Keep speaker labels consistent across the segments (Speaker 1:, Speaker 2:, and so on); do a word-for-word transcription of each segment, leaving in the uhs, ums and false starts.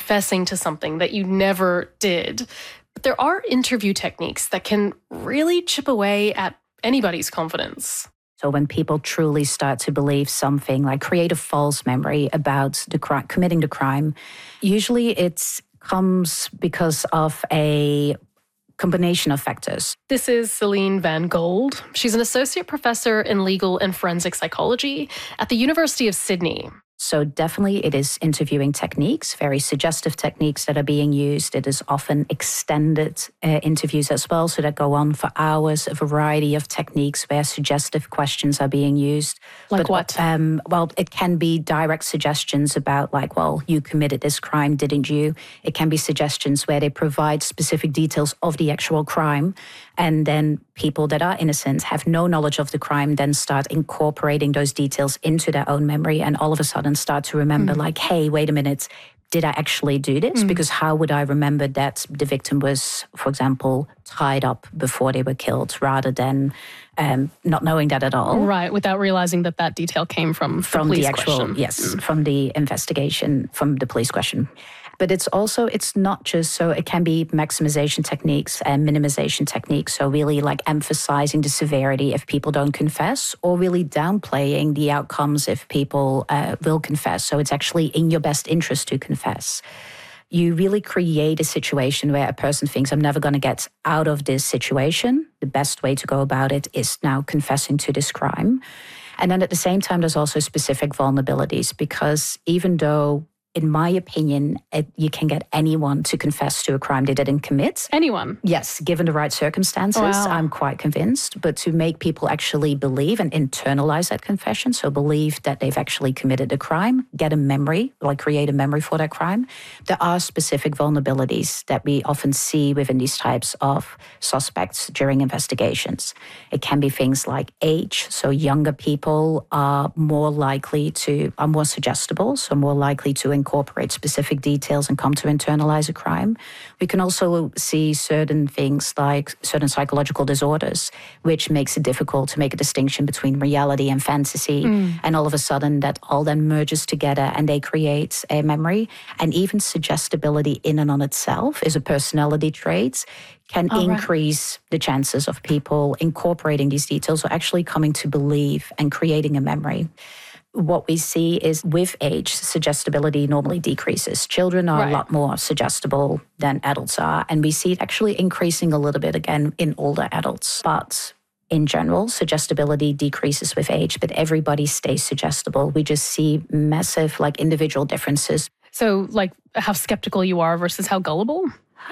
Speaker 1: confessing to something that you never did. But there are interview techniques that can really chip away at anybody's confidence.
Speaker 2: So when people truly start to believe something, like create a false memory about the cri- committing the crime, usually it comes because of a combination of factors.
Speaker 1: This is Celine Van Gold. She's an associate professor in legal and forensic psychology at the University of Sydney.
Speaker 2: So definitely it is interviewing techniques, very suggestive techniques that are being used. It is often extended uh, interviews as well, so that go on for hours, a variety of techniques where suggestive questions are being used.
Speaker 1: Like
Speaker 2: but,
Speaker 1: what?
Speaker 2: Um, well, it can be direct suggestions about like, well, you committed this crime, didn't you? It can be suggestions where they provide specific details of the actual crime. And then people that are innocent, have no knowledge of the crime, then start incorporating those details into their own memory and all of a sudden start to remember mm. like, hey, wait a minute, did I actually do this? Mm. Because how would I remember that the victim was, for example, tied up before they were killed rather than um, not knowing that at all?
Speaker 1: Right, without realizing that that detail came from,
Speaker 2: from
Speaker 1: the, police
Speaker 2: the actual,
Speaker 1: question.
Speaker 2: Yes,
Speaker 1: mm.
Speaker 2: from the investigation, from the police question. But it's also, it's not just, so it can be maximization techniques and minimization techniques. So really like emphasizing the severity if people don't confess, or really downplaying the outcomes if people uh, will confess. So it's actually in your best interest to confess. You really create a situation where a person thinks, I'm never going to get out of this situation. The best way to go about it is now confessing to this crime. And then at the same time, there's also specific vulnerabilities, because even though, in my opinion, it, you can get anyone to confess to a crime they didn't commit.
Speaker 1: Anyone?
Speaker 2: Yes, given the right circumstances,
Speaker 1: wow.
Speaker 2: I'm quite convinced. But to make people actually believe and internalize that confession, so believe that they've actually committed a crime, get a memory, like create a memory for that crime, there are specific vulnerabilities that we often see within these types of suspects during investigations. It can be things like age. So younger people are more likely to, are more suggestible, so more likely to incorporate specific details and come to internalize a crime. We can also see certain things like certain psychological disorders, which makes it difficult to make a distinction between reality and fantasy. Mm. And all of a sudden that all then merges together and they create a memory. And even suggestibility in and on itself is a personality trait, can oh, increase right. the chances of people incorporating these details or actually coming to believe and creating a memory. What we see is with age, suggestibility normally decreases. Children are right. a lot more suggestible than adults are. And we see it actually increasing a little bit again in older adults. But in general, suggestibility decreases with age, but everybody stays suggestible. We just see massive like individual differences.
Speaker 1: So like how skeptical you are versus how gullible?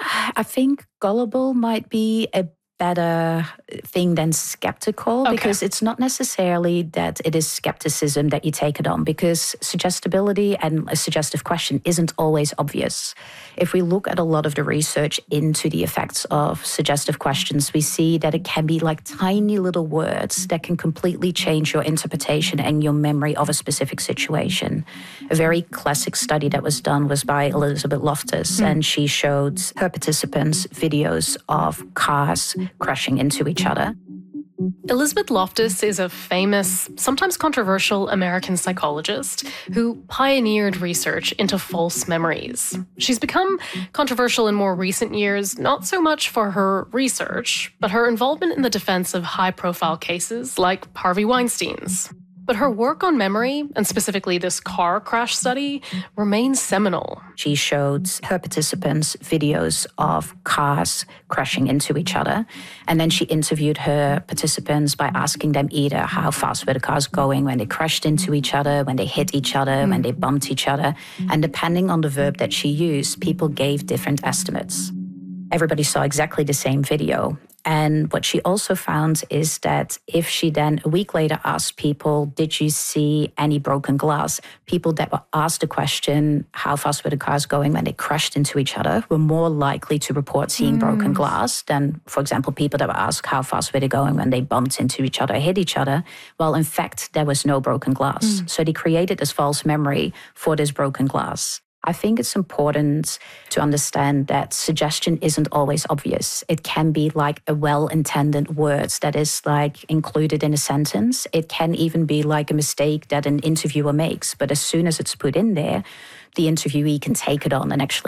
Speaker 2: I think gullible might be a better thing than skeptical, okay. because it's not necessarily that it is skepticism that you take it on, because suggestibility and a suggestive question isn't always obvious. If we look at a lot of the research into the effects of suggestive questions, we see that it can be like tiny little words that can completely change your interpretation and your memory of a specific situation. A very classic study that was done was by Elizabeth Loftus, mm. and she showed her participants videos of cars crashing into each other.
Speaker 1: Elizabeth Loftus is a famous, sometimes controversial American psychologist who pioneered research into false memories. She's become controversial in more recent years, not so much for her research, but her involvement in the defense of high-profile cases like Harvey Weinstein's. But her work on memory, and specifically this car crash study, remains seminal.
Speaker 2: She showed her participants videos of cars crashing into each other. And then she interviewed her participants by asking them either how fast were the cars going when they crashed into each other, when they hit each other, mm. when they bumped each other. And depending on the verb that she used, people gave different estimates. Everybody saw exactly the same video. And what she also found is that if she then a week later asked people, did you see any broken glass? People that were asked the question, how fast were the cars going when they crashed into each other, were more likely to report seeing mm. broken glass than, for example, people that were asked how fast were they going when they bumped into each other, hit each other. Well, in fact, there was no broken glass. Mm. So they created this false memory for this broken glass. I think it's important to understand that suggestion isn't always obvious. It can be like a well-intended word that is like included in a sentence. It can even be like a mistake that an interviewer makes. But as soon as it's put in there, the interviewee can take it on and actually